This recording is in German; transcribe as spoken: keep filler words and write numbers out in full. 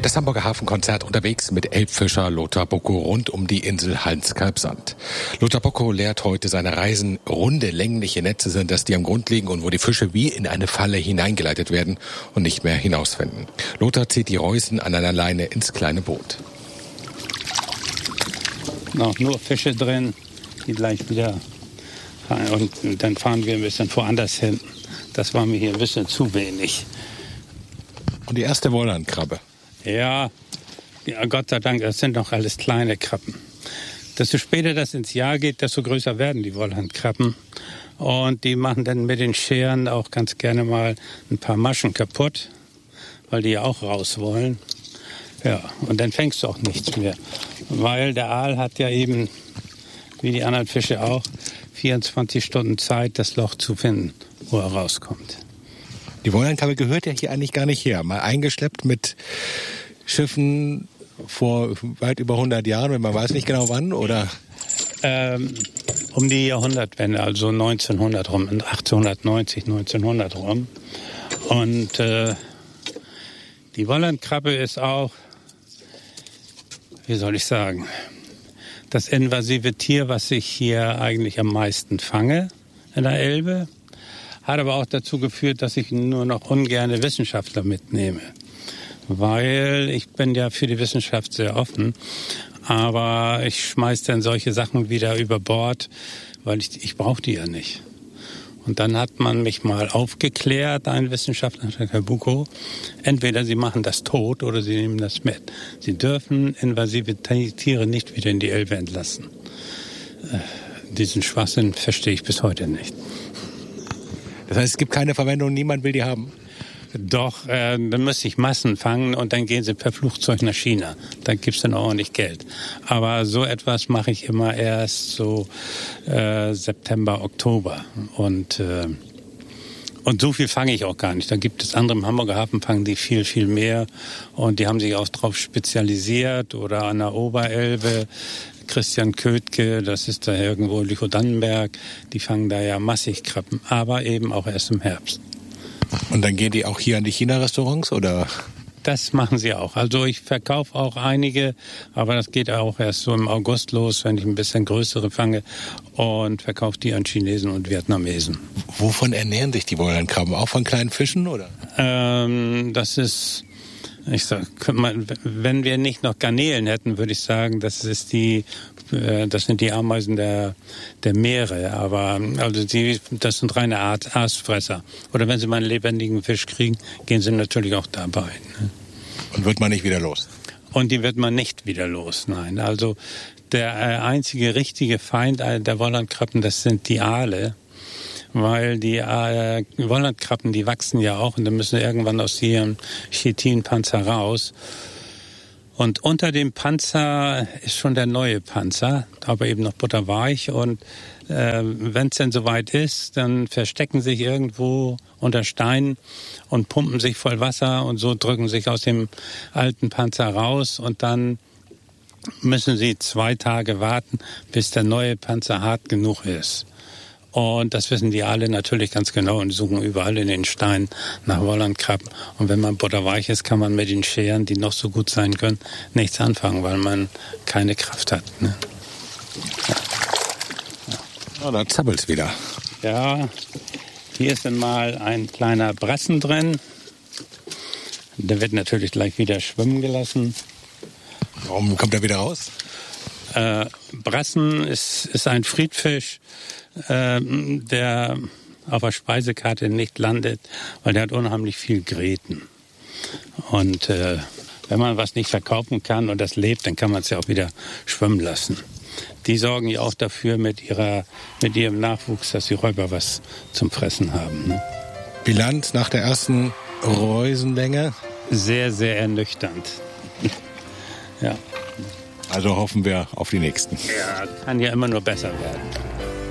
Das Hamburger Hafenkonzert unterwegs mit Elbfischer Lothar Bocko rund um die Insel Hans-Kalbsand. Lothar Bocko lehrt heute seine Reisen. Runde, längliche Netze sind das, die am Grund liegen und wo die Fische wie in eine Falle hineingeleitet werden und nicht mehr hinausfinden. Lothar zieht die Reusen an einer Leine ins kleine Boot. Noch nur Fische drin, die gleich wieder fahren. Und dann fahren wir ein bisschen woanders hin. Das war mir hier ein bisschen zu wenig. Und die erste Wollandkrabbe? Ja, ja, Gott sei Dank, das sind noch alles kleine Krabben. Desto später das ins Jahr geht, desto größer werden die Wollandkrabben. Und die machen dann mit den Scheren auch ganz gerne mal ein paar Maschen kaputt, weil die ja auch raus wollen. Ja, und dann fängst du auch nichts mehr. Weil der Aal hat ja eben, wie die anderen Fische auch, vierundzwanzig Stunden Zeit, das Loch zu finden, wo er rauskommt. Die Wollandkrabbe gehört ja hier eigentlich gar nicht her. Mal eingeschleppt mit Schiffen vor weit über hundert Jahren, wenn man weiß nicht genau wann, oder? Ähm, um die Jahrhundertwende, also neunzehnhundert rum, achtzehnhundertneunzig, neunzehnhundert rum. Und äh, die Wollandkrabbe ist auch, wie soll ich sagen, das invasive Tier, was ich hier eigentlich am meisten fange in der Elbe. Hat aber auch dazu geführt, dass ich nur noch ungerne Wissenschaftler mitnehme. Weil ich bin ja für die Wissenschaft sehr offen. Aber ich schmeiß dann solche Sachen wieder über Bord, weil ich, ich brauche die ja nicht. Und dann hat man mich mal aufgeklärt, ein Wissenschaftler, Herr Bocko, entweder Sie machen das tot oder Sie nehmen das mit. Sie dürfen invasive Tiere nicht wieder in die Elbe entlassen. Äh, diesen Schwachsinn verstehe ich bis heute nicht. Das heißt, es gibt keine Verwendung, niemand will die haben? Doch, äh, dann müsste ich Massen fangen und dann gehen sie per Flugzeug nach China. Da gibt's dann auch nicht Geld. Aber so etwas mache ich immer erst so äh, September, Oktober. Und, äh, und so viel fange ich auch gar nicht. Da gibt es andere im Hamburger Hafen, fangen die viel, viel mehr. Und die haben sich auch drauf spezialisiert. Oder an der Oberelbe, Christian Ködke, das ist da irgendwo Lüchow-Dannenberg. Die fangen da ja massig Krabben, aber eben auch erst im Herbst. Und dann gehen die auch hier an die China-Restaurants, oder? Das machen sie auch. Also ich verkaufe auch einige, aber das geht auch erst so im August los, wenn ich ein bisschen größere fange, und verkaufe die an Chinesen und Vietnamesen. Wovon ernähren sich die Wollandkrabben? Auch von kleinen Fischen, oder? Ähm, das ist, ich sag, wenn wir nicht noch Garnelen hätten, würde ich sagen, das ist die, das sind die Ameisen der, der Meere. Aber also die, das sind reine Art Aasfresser. Oder wenn sie mal einen lebendigen Fisch kriegen, gehen sie natürlich auch dabei. Ne? Und wird man nicht wieder los? Und die wird man nicht wieder los, nein. Also der einzige richtige Feind der Wollandkrabben, das sind die Aale. Weil die äh, Wollandkrabben, die wachsen ja auch und dann müssen irgendwann aus ihrem Chitinpanzer raus. Und unter dem Panzer ist schon der neue Panzer, aber eben noch butterweich. Und äh, wenn es denn soweit ist, dann verstecken sich irgendwo unter Steinen und pumpen sich voll Wasser und so drücken sich aus dem alten Panzer raus. Und dann müssen sie zwei Tage warten, bis der neue Panzer hart genug ist. Und das wissen die alle natürlich ganz genau und suchen überall in den Steinen nach Wollandkrabben. Und wenn man butterweich ist, kann man mit den Scheren, die noch so gut sein können, nichts anfangen, weil man keine Kraft hat. Ne? Ja. Ja, da zappelt's wieder. Ja, hier ist dann mal ein kleiner Brassen drin. Der wird natürlich gleich wieder schwimmen gelassen. Warum kommt er wieder raus? Äh, Brassen ist, ist ein Friedfisch, äh, der auf der Speisekarte nicht landet, weil der hat unheimlich viel Gräten. Und äh, wenn man was nicht verkaufen kann und das lebt, dann kann man es ja auch wieder schwimmen lassen. Die sorgen ja auch dafür mit ihrer, mit ihrem Nachwuchs, dass die Räuber was zum Fressen haben. Ne? Bilanz nach der ersten Reusenlänge? Sehr, sehr ernüchternd. Ja. Also hoffen wir auf die nächsten. Ja, kann ja immer nur besser werden.